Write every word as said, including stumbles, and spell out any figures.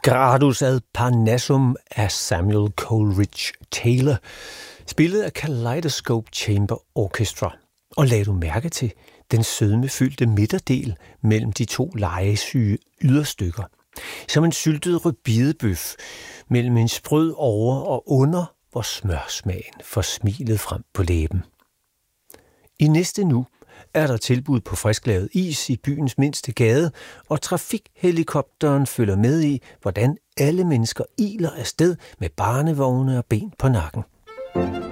Gradus ad Parnassum af Samuel Coleridge Taylor, spillet af Kaleidoscope Chamber Orchestra. Og lagde du mærke til den sødmefyldte midterdel mellem de to legesyge yderstykker? Som en syltet rødbedebøf mellem en sprød over og under, hvor smørsmagen får smilet frem på læben. I næste nu er der tilbud på frisklavet is i byens mindste gade, og trafikhelikopteren følger med i, hvordan alle mennesker iler afsted med barnevogne og ben på nakken.